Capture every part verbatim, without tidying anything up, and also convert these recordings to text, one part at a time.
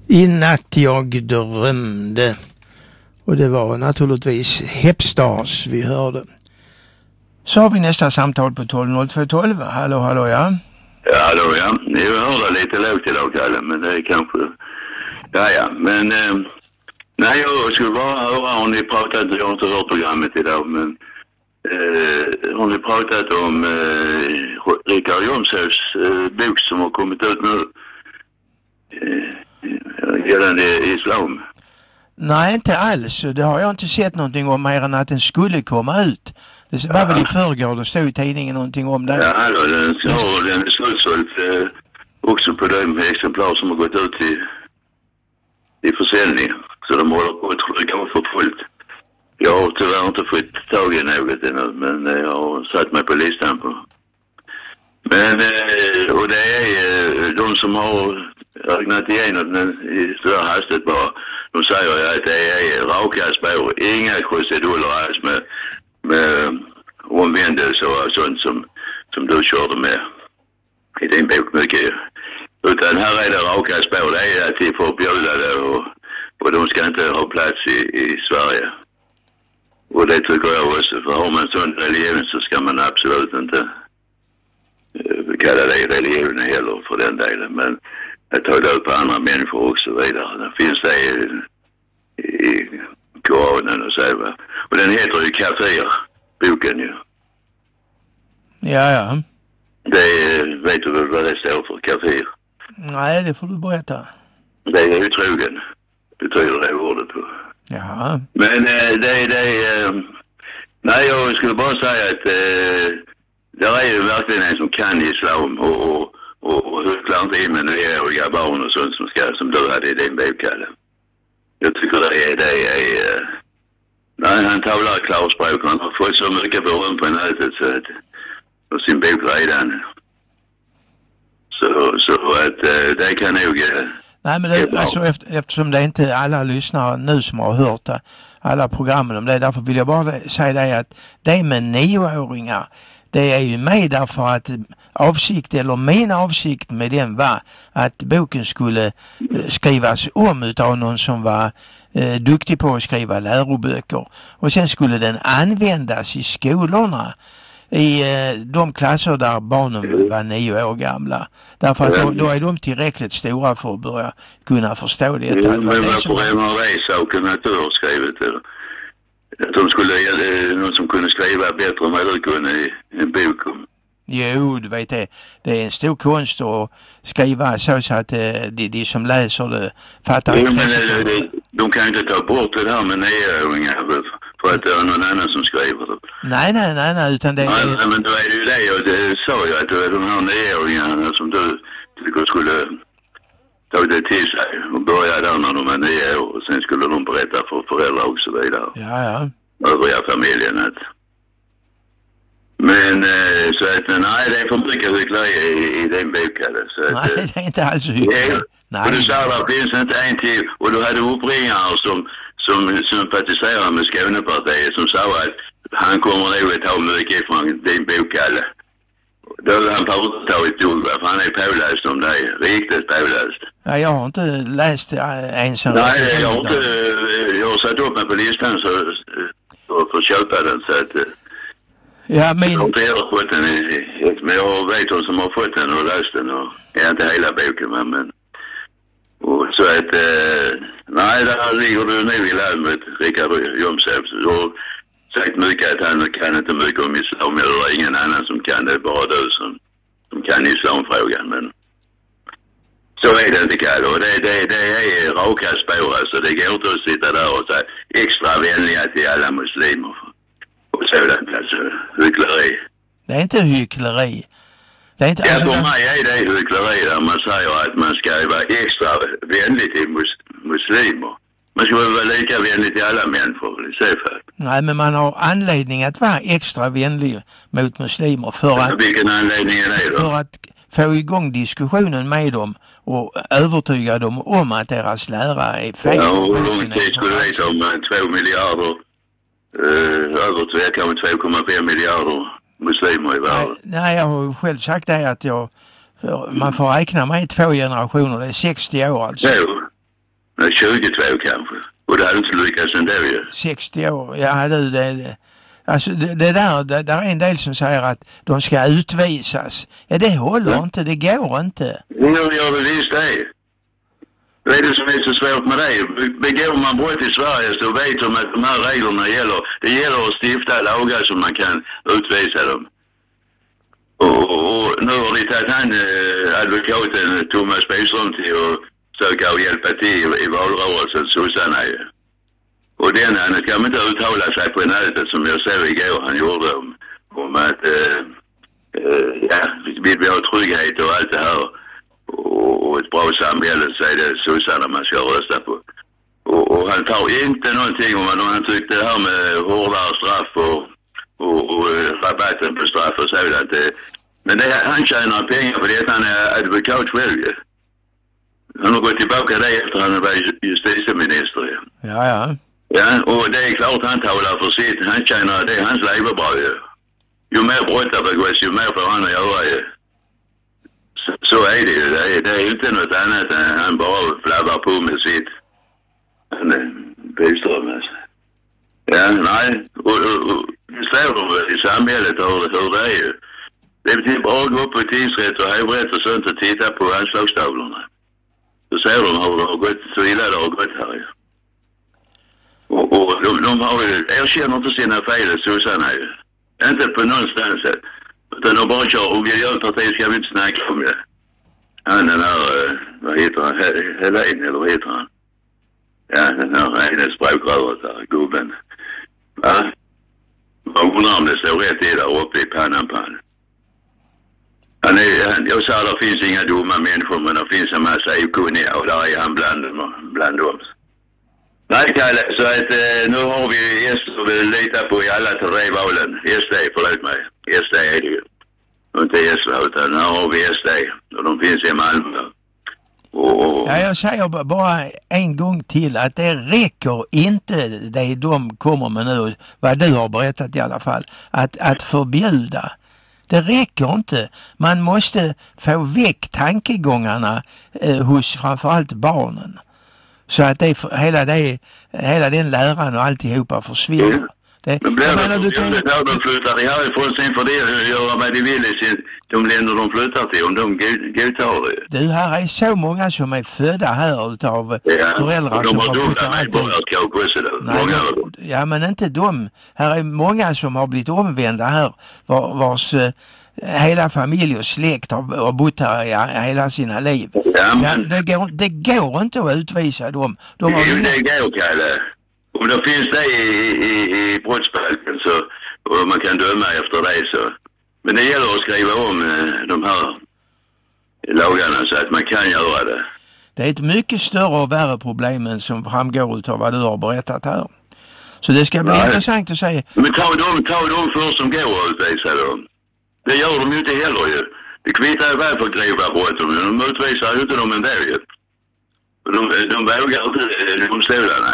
I natt jag drömde. Och det var naturligtvis Hepstars vi hörde. Så har vi nästa samtal på tolv noll två tolv. Hallå, hallå, ja. Ja, hallå, ja. Ni hörde lite lågt idag, Kalle, men det är kanske... Ja, ja, men... Eh, nej, jag skulle bara höra om ni pratat... Jag har inte hört programmet idag, men... Eh, har ni pratat om eh, Richard Jomshofs eh, bok som har kommit ut nu? Eh, gällande islam? Nej, inte alls. Det har jag inte sett någonting om mer än att den skulle komma ut. Det var ja. väl i förrgår, det stod i tidningen någonting om det. Ja, då, den, ja, den är slutsålt eh, också på de exemplar som har gått ut i, i försäljning. Så de håller på att trycka för fullt. Jag har tyvärr inte fått tag i något ännu, men eh, jag har satt mig på listan på. Men, eh, och det är eh, de som har räknat igenom den i sådär hastigt bara. De säger att det är raka spår, inga krusiduller alls med, med omvändelse och sånt som, som du körde med i din bok mycket. Utan här är det raka spår, det är att de får bjuda det och, och de ska inte ha plats i, i Sverige. Och det tycker jag också, för har man sån religion så ska man absolut inte uh, kalla det religion heller för den delen. Men jag tar det ut på andra människor också vidare. Det finns det i, i Koranen och så. Va? Och den heter ju Kafir, boken ju. Ja, ja. Det vet du väl vad det står för, Kafir? Nej, det får du berätta. Det är otrogen, betyder det ordet på. Ja. Men äh, det är det... Äh, nej, jag skulle bara säga att äh, det är ju verkligen en som kan islam och... och Och, och du klarar inte in med nioåriga barn och sånt som, ska, som du hade i din bok, Kalle. Jag tycker det är... Det är uh, nej, han talar klarspråk. Han har fått så mycket beröm på nätet så att... Och sin bok redan. Så, så att uh, det kan nog... Uh, nej, men det, alltså, efter, eftersom det är inte alla lyssnare nu som har hört det, alla programmen om det, därför vill jag bara säga det att det med nioåringar... Det är ju med därför att avsikt, eller min avsikt med den var att boken skulle skrivas om utav någon som var eh, duktig på att skriva läroböcker. Och sen skulle den användas i skolorna i eh, de klasser där barnen var nio år gamla. Därför att då, då är de tillräckligt stora för att börja kunna förstå detta. Ja, men varför är man resaken naturskrivet eller? Att de skulle göra någon som kunde skriva bättre än vad du kunde i en bok om. Jo, du vet det. Det är en stor konst att skriva så, så att de, de som läser det fattar. Jo, men de, de kan inte ta bort det här med nioåringar för att det är någon annan som skriver det. Nej, nej, nej, nej utan det är... Nej, nej, men då är det ju det. Och det sa jag att det är de här nioåringarna som du tycker skulle ta det till sig och börja där när de är nio år. Och sen skulle de berätta för föräldrar och så vidare. Ja, ja. Övriga familjen att... Men eh, så att nej, det är för mycket hyckleri i, i den boken. Nej, det är inte alls hyckleri. Nej. Och du sa att det finns inte en till. Och du hade uppringare som, som sympatiserar med Skånepartiet som sa att han kommer nog att ta mycket från din bok, Kalle. Då har han inte tagit ord, för han är påläst om det. Riktigt påläst. Ja, jag har inte läst ens en... Nej, jag har inte... Jag har satt upp mig på listan så, så för att köpa den så att... Ja, men... Jag har inte heller fått den, i, men jag vet hon som har fått den och läst den och är inte hela boken, men... men och så att... Eh, nej, där ligger du nu i land med Richard Jomshof. Du har sagt mycket att han kan inte mycket om islam, eller ingen annan som kan det, bara du som, som kan islamfrågan, men... Så är det inte, Kalle, och det, det, det är raka spår, alltså. Det går inte att sitta där och säga extra vänliga till alla muslimer. Och sådant, alltså, hyckleri. Det är inte hyckleri. Det är inte... Ja, för mig är det hyckleri där man säger att man ska vara extra vänlig till mus muslimer. Man ska vara lika vänlig till alla människor i så fall. Nej, men man har anledning att vara extra vänlig mot muslimer för att... Vilken anledning är det då? För att få igång diskussionen med dem och övertyga dem om att deras lära är fel. Ja, och hur lång tid skulle det veta om två miljarder, eh, över kanske två komma fem miljarder muslimer i världen? Nej, nej, jag har själv sagt det att jag, för, man får räkna med två generationer, det är sextio år alltså. Jo, tjugotvå kanske. Och det hade inte lyckats ändå ju. sextio år, ja du det, det. Alltså det, det där, det där är en del som säger att de ska utvisas. Ja det håller ja. inte, det går inte. Jo, jag vill visst det. Vad är det som är så svårt med det? Begår man brott i Sverige så vet de att de här reglerna gäller. Det gäller att stifta lagar som man kan utvisa dem. Och, och, och nu har de tagit han advokaten Thomas Byström till att söka och hjälpa till i, i valrörelsen, sossarna ju. Och den han kan inte uttala sig på nätet som jag såg igår han gjorde om, om att äh, äh, ja, vill vi ha trygghet och allt det här. Och ett bra samhälle så är det sossarna man ska rösta på. Och, och han tar inte någonting om att han tyckte det här med hårdare straff och, och, och rabatten på straff och sådant. Men det, han tjänar pengar på det, han är advokat själv. Han har gått tillbaka det efter han var justitieminister. Ja, ja. Ja, och det är klart han talar för sitt. Han tjänar, det är hans levebröd ju. Ju mer brott det begås, ju mer får han att göra ju. Så, så är det ju. Det är, det är inte något annat än han bara flabbar på med sitt. Han är Byström alltså. Ja, nej. Och, och, och det står de i samhället hur, hur det är ju. Det är bara att gå upp på tingsrätt och hovrätt och sånt och titta på anslagstavlorna. Så ser de hur det har gått, så illa det har gått här ju. Och, och de, de har ju, erkänner inte sina fel, sossarna ju. Inte på någonstans. Utan de bara kör, och miljöpartiet ska vi inte snacka om det. Han den här, vad heter han? Helene, eller vad heter han? Ja, den här ene språkröret där, gubben. Va? Jag undrar om det står rätt i där uppe i pannan på han. Han är, han, jag sa det finns inga dumma människor, men det finns en massa okunniga och där är han bland, bland dem. Nej, Kalle, så att eh, nu har vi S D vi litar på i alla tre valen. S D, förlåt mig. S D är det ju. Och inte S D, utan här har vi S D. Och de finns i Malmö. Och, och... Ja, jag säger bara en gång till att det räcker inte det de kommer med nu, vad du har berättat i alla fall, att, att förbjuda. Det räcker inte. Man måste få väck tankegångarna eh, hos framförallt barnen. Så att det, hela, det, hela den läran och alltihopa försvinner. Mm. Det, men blir det, menar, du tänker... när de flyttar härifrån sen får det göra vad de vill i sin, de länder de flyttar till, om de godtar det. Du, här är så många som är födda här utav ja, föräldrar som har flyttat alltid. Ja, men inte de. Här är många som har blivit omvända här, var, vars uh, hela familj och släkt har, har bott här i hela sina liv. Ja, men... ja, det, går, det går inte att utvisa dem. De har jo, det går, Kalle. Om det finns det i, i, i brottsbalken så och man kan döma efter det så. Men det gäller att skriva om eh, de här lagarna så att man kan göra det. Det är ett mycket större och värre problem än som framgår av vad du har berättat här. Så det ska bli Nej. intressant att säga. Men ta dem, ta dem först som går och utvisa dem. Det gör de ju inte heller ju. Det kvittar ju väl för grova brott. De utvisar ju inte dem ändå ju. De, de vågar inte domstolarna.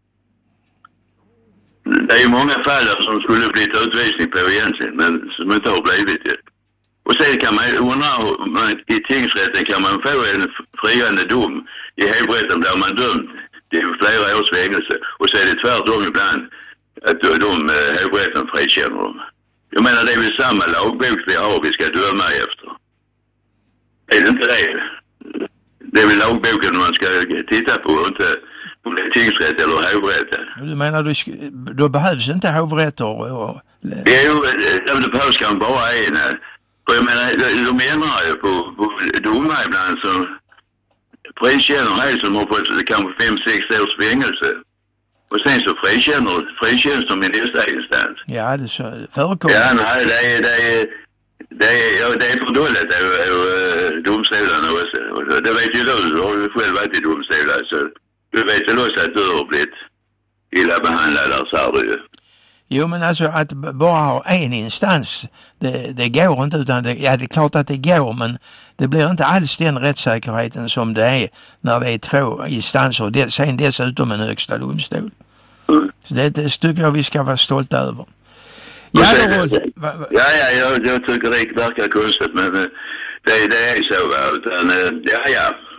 Det är ju många fall som skulle blivit utvisning på egentligen, men som inte har blivit det. Och sen kan man undra, i tingsrätten kan man få en friande dom. I hovrätten blir man dömd till flera års fängelse. Och så är det tvärtom ibland att de hovrätten frikänner dem. Jag menar, det är väl samma lagbok vi har vi ska döma efter. Är det inte det? Det är väl lagboken man ska titta på och inte... om det är tingsrätt eller hovrätt. Du menar, du, då behövs inte hovrätter? Och... Jo, det behövs kan bara en. För jag menar, de menar ju på, på domar ibland som frikänner här som har fått kanske fem sex års fängelse. Och sen så frikänner, frikänns de i nästa instans. Ja, det så, förekommer. Ja, nej, det är, det är, det är, ja, det är för dåligt av domstolarna också. Och det vet ju du, du har ju själv varit i domstolar så... Du vet väl också att du har blivit illa behandlad där, så är det ju. Jo, men alltså att bara ha en instans, det, det går inte utan det, ja det är klart att det går, men det blir inte alls den rättssäkerheten som det är när det är två instanser och det, sen dessutom en högsta domstol. Mm. Så det, det tycker jag vi ska vara stolta över. Ja, sen, då, va, va, ja, ja jag, jag tycker det verkar konstigt, men det, det är så, va? Utan, ja, ja.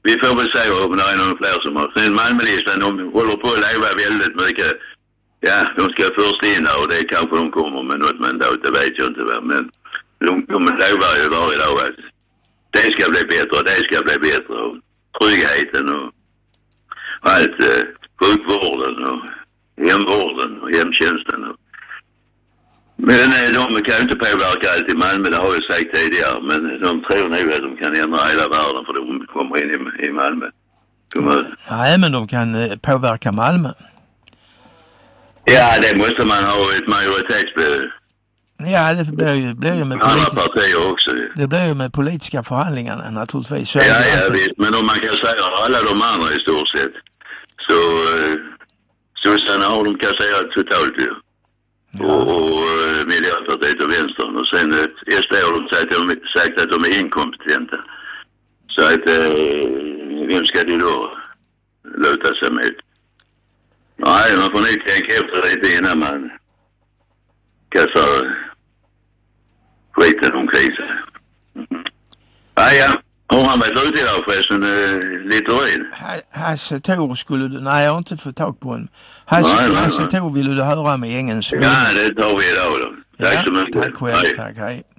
vi får väl säga om det är någon fler som har. Sen Malmölistan, de håller på att leva väldigt mycket. Ja, de ska först in och det kanske de kommer med något mandat, det vet jag inte vad. Men de kommer lova ju varje dag att det ska bli bättre, det ska bli bättre. Och tryggheten och allt, eh, sjukvården och hemvården och hemtjänsten. Och. Men eh, de kan ju inte påverka allt i Malmö, det har jag sagt tidigare. Men de tror nog att de kan ändra hela världen för de kommer in i, i Malmö. Nej, men de kan eh, påverka Malmö. Ja, det måste man ha ett majoritetsbeslut. Ja, det blir ju, blir ju med politiska partier också. Det blir ju med politiska förhandlingar naturligtvis. Så ja, ja, visst. Men om man kan säga alla de andra i stort sett så sossarna har de kasserat totalt ju. Ja. Och, och Miljöpartiet och Vänstern. Och sen S D har de sagt, de sagt att de är inkompetenta. Så att eh, vem ska de då luta sig mot? Nej, man får nog tänka efter lite innan man kastar skiten omkring sig. Mm. Ah, ja, har han varit ute idag förresten, uh, Littorin? Hasse Tor skulle du, nej jag har inte fått tag på honom. Hasse, nej, nej, Hasse Tor ville du höra med engelska. Ja, det tar vi idag då. Tack ja, så mycket. Tack själv, tack, hej.